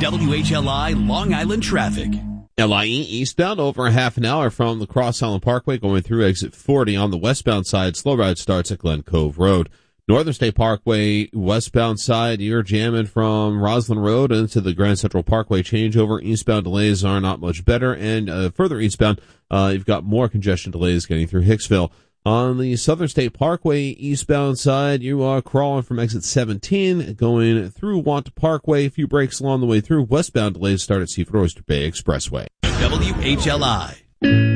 WHLI Long Island traffic. LIE eastbound over a half an hour from the Cross Island Parkway going through exit 40 on the westbound side. Slow ride starts at Glen Cove Road. Northern State Parkway westbound side, you're jamming from Roslyn Road into the Grand Central Parkway changeover. Eastbound delays are not much better, and further eastbound, you've got more congestion delays getting through Hicksville. On the Southern State Parkway eastbound side, you are crawling from exit 17 going through Want Parkway. A few breaks along the way through. Westbound delays start at Seaford Oyster Bay Expressway. WHLI.